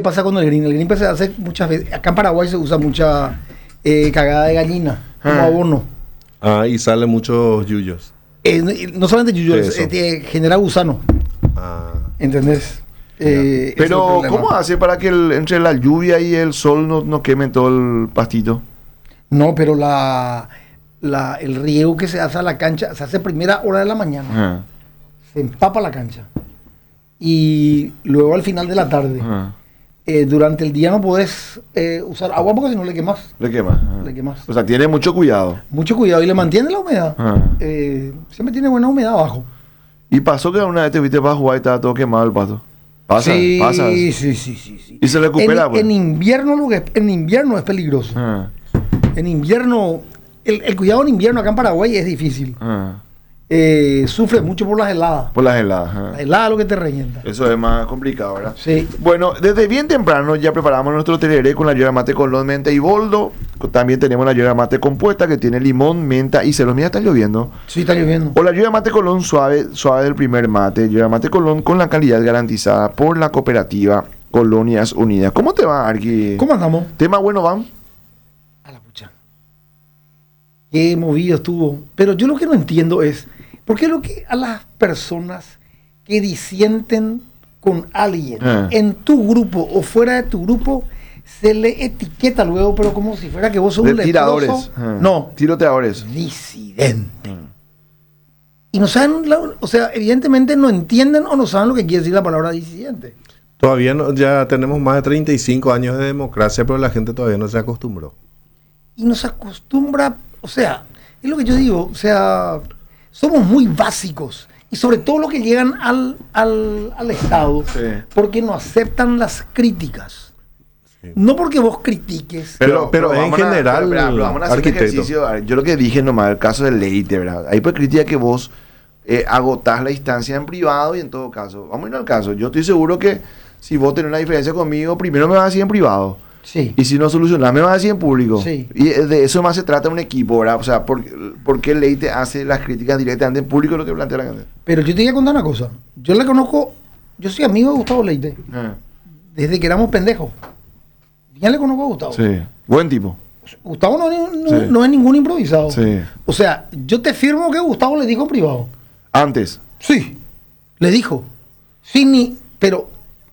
pasa con el green? El green se hace muchas veces. Acá en Paraguay se usa mucha cagada de gallina como abono. Y salen muchos yuyos. No solamente yuyos, genera gusano. ¿Entendés? Pero, ¿cómo hace para que entre la lluvia y el sol no quemen todo el pastito? No, pero el riego que se hace a la cancha se hace a primera hora de la mañana. Se empapa la cancha. Y luego al final de la tarde. Durante el día no podés usar agua porque si no le quemas. Le quemas. O sea, tiene mucho cuidado. Mucho cuidado y le mantiene la humedad. Siempre tiene buena humedad abajo. ¿Y pasó que una vez te fuiste para jugar y estaba todo quemado el pasto? ¿Pasa? Sí, ¿Pasa? Sí. ¿Y se recupera? En invierno es peligroso. En invierno, el cuidado en invierno acá en Paraguay es difícil. Sufre mucho por las heladas. Por las heladas. La helada es lo que te revienta. Eso es más complicado, ¿verdad? Sí. Bueno, desde bien temprano ya preparamos nuestro tereré con la yerba mate con menta y boldo. También tenemos la yerba mate compuesta que tiene limón, menta y celos. Mira, está lloviendo. Sí, está lloviendo. O la yerba mate Colón suave del primer mate. Yerba mate Colón con la calidad garantizada por la cooperativa Colonias Unidas. ¿Cómo te va, Arqui? ¿Cómo andamos? ¿Tema bueno, van? A la pucha. Qué movido estuvo. Pero yo lo que no entiendo es ¿por qué lo que a las personas que disienten con alguien en tu grupo o fuera de tu grupo se le etiqueta luego, pero como si fuera que vos sos un tiradores? No. Tiroteadores. Disidente. Y no saben, o sea, evidentemente no entienden o no saben lo que quiere decir la palabra disidente. Todavía no, ya tenemos más de 35 años de democracia, pero la gente todavía no se acostumbró. Y no se acostumbra, o sea, es lo que yo digo, o sea, somos muy básicos. Y sobre todo los que llegan al Estado, porque no aceptan las críticas. Sí. No porque vos critiques. Pero en general, vamos a hacer un ejercicio. Yo lo que dije nomás, el caso del Leite, ¿verdad? Ahí pues crítica que vos agotás la instancia en privado y en todo caso. Vamos a ir al caso. Yo estoy seguro que si vos tenés una diferencia conmigo, primero me vas a decir en privado. Sí. Y si no solucionás, me vas a decir en público. Sí. Y de eso más se trata un equipo, ¿verdad? O sea, ¿por qué Leite hace las críticas directamente en público lo que plantea la gente? Pero yo te voy a contar una cosa. Yo le conozco, yo soy amigo de Gustavo Leite. Desde que éramos pendejos. Ya le conozco a Gustavo. Sí. Buen tipo. Gustavo no es ningún improvisado. Sí. O sea, yo te firmo que Gustavo le dijo en privado. Antes. Sí. Le dijo. Sí, pero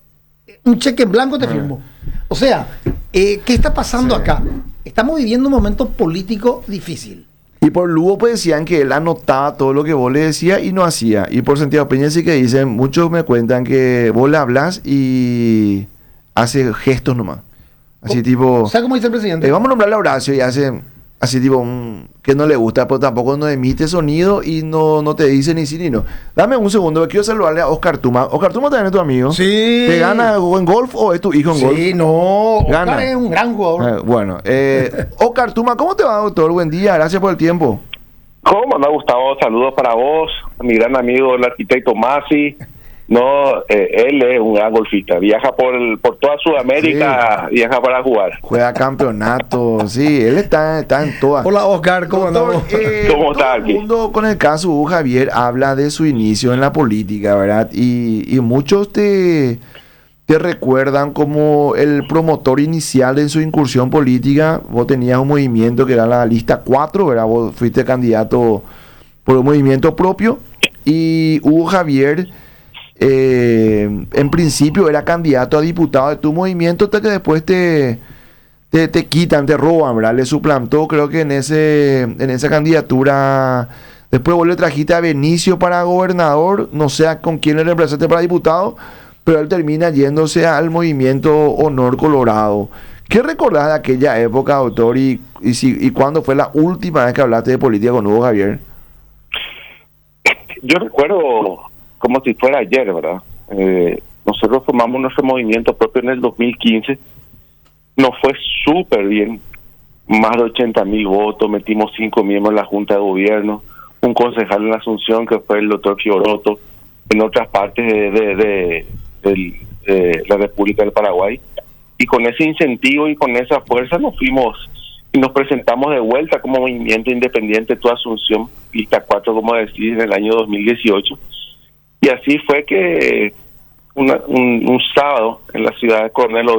un cheque en blanco te firmo. O sea, ¿qué está pasando acá? Estamos viviendo un momento político difícil. Y por Lugo pues decían que él anotaba todo lo que vos le decías y no hacía. Y por Santiago Peña sí que dicen, muchos me cuentan que vos le hablas y hace gestos nomás. Así tipo... ¿Sabes cómo dice el presidente? Vamos a nombrarle a Horacio y hace así tipo que no le gusta, pero tampoco no emite sonido y no te dice ni sí ni no. Dame un segundo, quiero saludarle a Oscar Tuma. Oscar Tuma también es tu amigo. Sí. ¿Te gana en golf o es tu hijo en golf? Sí, no. Gana. Oscar es un gran jugador. Bueno, Oscar Tuma, ¿cómo te va, doctor? Buen día, gracias por el tiempo. ¿Cómo anda, Gustavo? Saludos para vos, a mi gran amigo, el arquitecto Masi. No, él es un gran golfista, viaja por toda Sudamérica, viaja para jugar. Juega campeonato, sí, él está en todas. Hola, Oscar, ¿cómo andamos? ¿Cómo está aquí? Todo el mundo con el caso Hugo Javier habla de su inicio en la política, ¿verdad? Y muchos te recuerdan como el promotor inicial en su incursión política. Vos tenías un movimiento que era la lista 4, ¿verdad? Vos fuiste candidato por un movimiento propio y Hugo Javier... en principio era candidato a diputado de tu movimiento hasta que después te quitan, te roban, ¿verdad? Le suplantó, creo que en esa candidatura. Después vos le trajiste a Benicio para gobernador, no sé con quién le reemplazaste para diputado, pero él termina yéndose al movimiento Honor Colorado. ¿Qué recordás de aquella época, doctor? ¿Y cuándo fue la última vez que hablaste de política con Hugo Javier? Yo recuerdo como si fuera ayer, ¿verdad? Nosotros formamos nuestro movimiento propio en el 2015. Nos fue súper bien. Más de 80,000 votos. Metimos 5 miembros en la Junta de Gobierno. Un concejal en Asunción, que fue el doctor Fioroto. En otras partes de la República del Paraguay. Y con ese incentivo y con esa fuerza nos fuimos y nos presentamos de vuelta como movimiento independiente toda Asunción, lista 4, como decís, en el año 2018. Y así fue que un sábado en la ciudad de Coronel